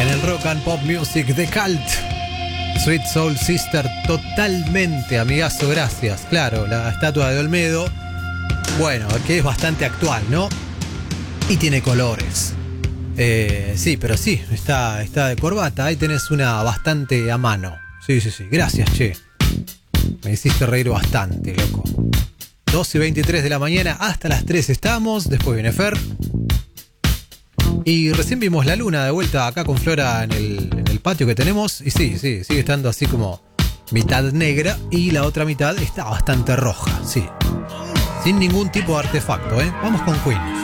en el Rock and Pop Music de Cult. Sweet Soul Sister, totalmente, amigazo, gracias. Claro, la estatua de Olmedo, bueno, que es bastante actual, ¿no? Y tiene colores. Sí, pero sí, está de corbata. Ahí tenés una bastante a mano. Sí, gracias, che. Me hiciste reír bastante, loco. 12:23 de la mañana, hasta las 3 estamos. Después viene Fer. Y recién vimos la luna de vuelta acá con Flora en el patio que tenemos. Y sí, sigue estando así como mitad negra y la otra mitad está bastante roja, sí. Sin ningún tipo de artefacto, ¿eh? Vamos con Queen.